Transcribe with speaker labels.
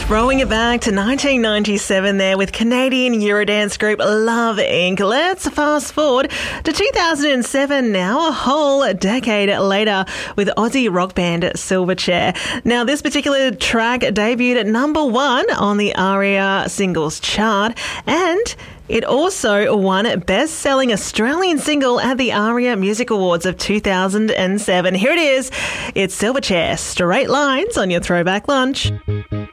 Speaker 1: Rolling it back to 1997 there with Canadian Eurodance group Love Inc. Let's fast forward to 2007 now, a whole decade later, with Aussie rock band Silverchair. Now, this particular track debuted at number 1 on the ARIA singles chart, and it also won best-selling Australian single at the ARIA Music Awards of 2007. Here it is. It's Silverchair, Straight Lines on your Throwback Lunch.